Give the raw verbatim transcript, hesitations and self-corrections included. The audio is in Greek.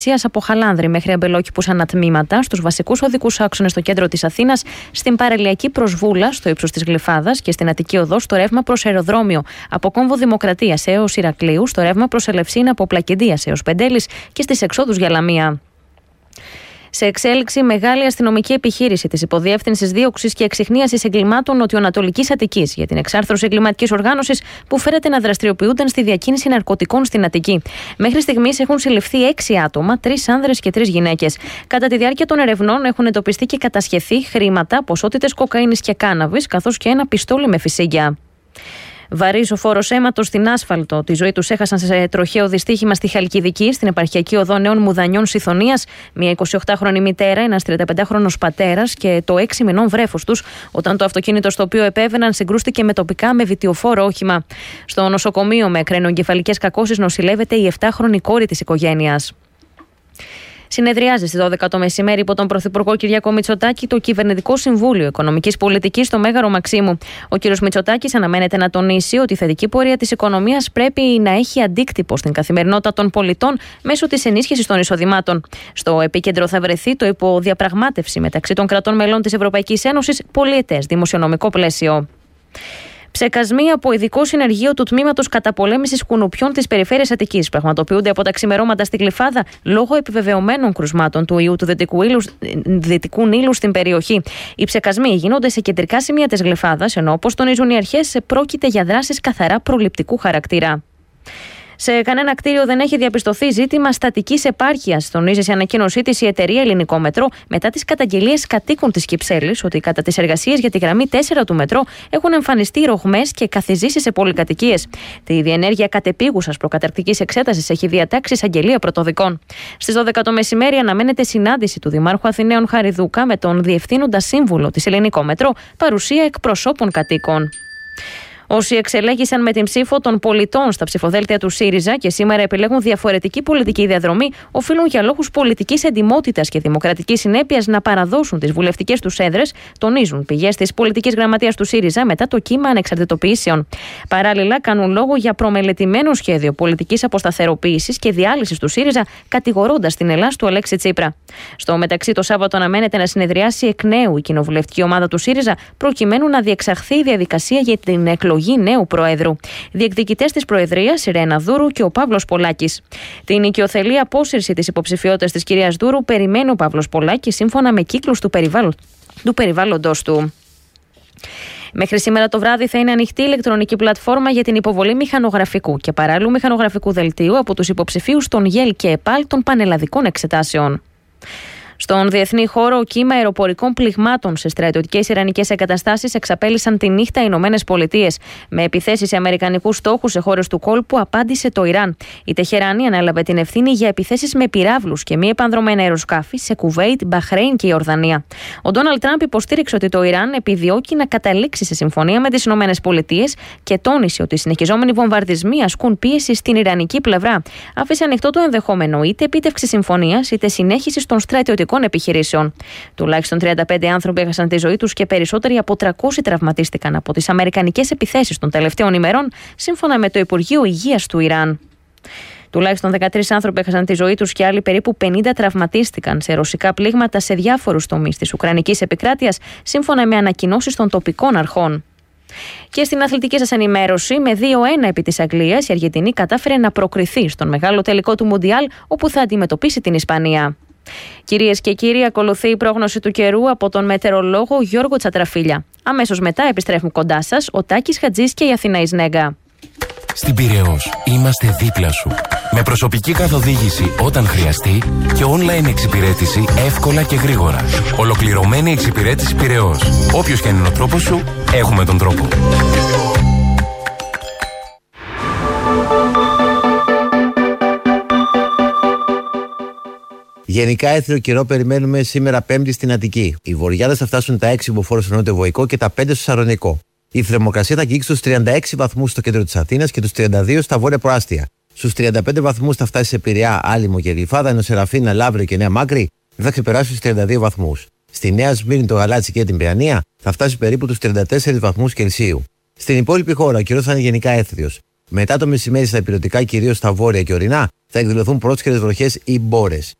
Από Χαλάνδρη μέχρι αμπελόκηπους ανατμήματα, στους βασικούς οδικούς άξονες στο κέντρο της Αθήνας, στην παραλιακή προς Βούλα, στο ύψος της Γλυφάδας και στην Αττική Οδό, στο ρεύμα προς αεροδρόμιο, από Κόμβο Δημοκρατίας έως Ηρακλείου, στο ρεύμα προς Ελευσίνα από Πλακεντίας έως Πεντέλης και στις εξόδους για Λαμία. Σε εξέλιξη, μεγάλη αστυνομική επιχείρηση της Υποδιεύθυνσης Δίωξης και Εξιχνίασης Εγκλημάτων Νοτιοανατολικής Αττικής για την εξάρθρωση εγκληματικής οργάνωσης που φέρεται να δραστηριοποιούνταν στη διακίνηση ναρκωτικών στην Αττική. Μέχρι στιγμής έχουν συλληφθεί έξι άτομα, τρεις άνδρες και τρεις γυναίκες. Κατά τη διάρκεια των ερευνών έχουν εντοπιστεί και κατασχεθεί χρήματα, ποσότητες κοκαίνης και κάναβης, καθώς και ένα πιστόλι με φυσίγγια. Βαρύς ο φόρος αίματος στην άσφαλτο. Τη ζωή τους έχασαν σε τροχαίο δυστύχημα στη Χαλκιδική, στην επαρχιακή οδό Νέων Μουδανιών Συθωνίας, μια εικοσιοκτάχρονη μητέρα, ένας τριανταπεντάχρονος πατέρας και το έξι μηνών βρέφος τους, όταν το αυτοκίνητο στο οποίο επέβαιναν συγκρούστηκε με τοπικά με βιτιοφόρο όχημα. Στο νοσοκομείο με κρενοεγκεφαλικές κακώσεις νοσηλεύεται η επτάχρονη κόρη της οικογένειας. Συνεδριάζει στις δώδεκα το μεσημέρι υπό τον Πρωθυπουργό Κυριάκο Μητσοτάκη το Κυβερνητικό Συμβούλιο Οικονομικής Πολιτικής στο Μέγαρο Μαξίμου. Ο κ. Μητσοτάκης αναμένεται να τονίσει ότι η θετική πορεία της οικονομίας πρέπει να έχει αντίκτυπο στην καθημερινότητα των πολιτών μέσω της ενίσχυσης των εισοδημάτων. Στο επίκεντρο θα βρεθεί το υποδιαπραγμάτευση μεταξύ των κρατών μελών της Ευρωπαϊκής Ένωσης πολιετές δημοσιονομικό πλαίσιο. Ψεκασμοί από ειδικό συνεργείο του Τμήματος Καταπολέμησης Κουνουπιών της Περιφέρειας Αττικής πραγματοποιούνται από τα ξημερώματα στη Γλυφάδα λόγω επιβεβαιωμένων κρουσμάτων του ιού του Δυτικού, ήλου, Δυτικού Νείλου στην περιοχή. Οι ψεκασμοί γίνονται σε κεντρικά σημεία της Γλυφάδας, ενώ όπως τονίζουν οι αρχές, πρόκειται για δράσεις καθαρά προληπτικού χαρακτήρα. Σε κανένα κτίριο δεν έχει διαπιστωθεί ζήτημα στατικής επάρκειας, τονίζει σε ανακοίνωσή της η εταιρεία Ελληνικό Μετρό μετά τις καταγγελίες κατοίκων της Κυψέλης ότι κατά τις εργασίες για τη γραμμή τέσσερα του Μετρό έχουν εμφανιστεί ρογμές και καθιζήσεις σε πολυκατοικίες. Τη διενέργεια κατεπίγουσας προκαταρκτικής εξέτασης έχει διατάξει εισαγγελία πρωτοδικών. Στις δώδεκα το μεσημέρι αναμένεται συνάντηση του Δημάρχου Αθηναίων Χαριδούκα με τον Διευθύνοντα Σύμβουλο της Ελληνικό Μετρό, παρουσία εκπροσώπων κατοίκων. Όσοι εξελέγησαν με την ψήφο των πολιτών στα ψηφοδέλτια του ΣΥΡΙΖΑ και σήμερα επιλέγουν διαφορετική πολιτική διαδρομή, οφείλουν για λόγους πολιτικής εντιμότητας και δημοκρατικής συνέπειας να παραδώσουν τις βουλευτικές τους έδρες, τονίζουν πηγές της πολιτικής γραμματείας του ΣΥΡΙΖΑ μετά το κύμα ανεξαρτητοποιήσεων. Παράλληλα, κάνουν λόγο για προμελετημένο σχέδιο πολιτικής αποσταθεροποίησης και διάλυσης του ΣΥΡΙΖΑ, κατηγορώντας την Ελλάς του Αλέξη Τσίπρα. Στο μεταξύ, το Σάββατο αναμένεται να συνεδριάσει εκ νέου η κοινοβουλευτική ομάδα του ΣΥΡΙΖΑ, προκειμένου να διεξαχθεί η διαδικασία για την εκλογή νέου Προέδρου. Διεκδικητές της Προεδρίας, η Ρένα Δούρου και ο Παύλος Πολάκης. Την οικειοθελή απόσυρση της υποψηφιότητας της κυρίας Δούρου περιμένει ο Παύλος Πολάκης σύμφωνα με κύκλους του, περιβάλλον, του περιβάλλοντος του. Μέχρι σήμερα το βράδυ θα είναι ανοιχτή ηλεκτρονική πλατφόρμα για την υποβολή μηχανογραφικού και παράλληλου μηχανογραφικού δελτίου από τους υποψηφίους των ΓΕΛ και ΕΠΑΛ των πανελλαδικών εξετάσεων. Στον διεθνή χώρο, κύμα αεροπορικών πληγμάτων σε στρατιωτικές ιρανικές εγκαταστάσεις εξαπέλυσαν τη νύχτα οι Ηνωμένες Πολιτείες. Με επιθέσεις σε αμερικανικούς στόχους σε χώρες του κόλπου, απάντησε το Ιράν. Η Τεχεράνη ανέλαβε την ευθύνη για επιθέσεις με πυράβλους και μη επανδρωμένα αεροσκάφη σε Κουβέιτ, Μπαχρέιν και Ιορδανία. Ο Ντόναλντ Τραμπ υποστήριξε ότι το Ιράν επιδιώκει να καταλήξει σε συμφωνία με τις Ηνωμένες Πολιτείες και τόνισε ότι οι συνεχιζόμενοι βομβαρδισμοί ασκούν πίεση στην ιρανική πλευρά. Άφησε ανοιχτό το ενδεχόμενο είτε επίτευξη συμφωνίας είτε συνέχιση των στρατιωτικών επιχειρήσεων. Τουλάχιστον τριάντα πέντε άνθρωποι έχασαν τη ζωή τους και περισσότεροι από τριακόσιοι τραυματίστηκαν από τις αμερικανικές επιθέσεις των τελευταίων ημερών, σύμφωνα με το Υπουργείο Υγείας του Ιράν. Τουλάχιστον δεκατρείς άνθρωποι έχασαν τη ζωή τους και άλλοι περίπου πενήντα τραυματίστηκαν σε ρωσικά πλήγματα σε διάφορους τομείς της Ουκρανικής επικράτειας, σύμφωνα με ανακοινώσεις των τοπικών αρχών. Και στην αθλητική σας ενημέρωση, με δύο ένα επί της Αγγλίας, η Αργεντινή κατάφερε να προκριθεί στον μεγάλο τελικό του Μουντιάλ, όπου θα αντιμετωπίσει την Ισπανία. Κυρίες και κύριοι, ακολουθεί η πρόγνωση του καιρού από τον μετεωρολόγο Γιώργο Τσατραφίλια. Αμέσως μετά επιστρέφουν κοντά σας ο Τάκης Χατζής και η Αθηνά Ισνέγκα. Στην Πειραιώς είμαστε δίπλα σου. Με προσωπική καθοδήγηση όταν χρειαστεί και online εξυπηρέτηση εύκολα και γρήγορα. Ολοκληρωμένη εξυπηρέτηση Πειραιώς. Όποιος και είναι ο τρόπος σου, έχουμε τον τρόπο. Γενικά έθριο καιρό περιμένουμε σήμερα Πέμπτη στην Αττική. Οι βορειάδες θα φτάσουν τα έξι μποφόρ στο νότιο-βοϊκό και τα πέντε στο Σαρονικό. Η θερμοκρασία θα αγγίξει τους τριάντα έξι βαθμούς στο κέντρο της Αθήνας και τους τριάντα δύο στα βόρεια προάστια. Στους τριάντα πέντε βαθμούς θα φτάσει σε Πειραιά, Άλυμο και Γλυφάδα, ενώ σε Ραφίνα, Λαύριο και Νέα Μάκρη δεν θα ξεπεράσει τους τριάντα δύο βαθμούς. Στη Νέα Σμύρνη, το Γαλάτσι και την Παιανία θα φτάσει περίπου τους τριάντα τέσσερις βαθμούς Κελσίου. Στην υπόλοιπη χώρα ο καιρός θα είναι γενικά έθριος. Μετά το μεσημέρι στα υπηρετικά, κυρίως στα βόρεια και ορεινά, θα εκδηλωθούν πρόσχερες βροχές ή μπόρες.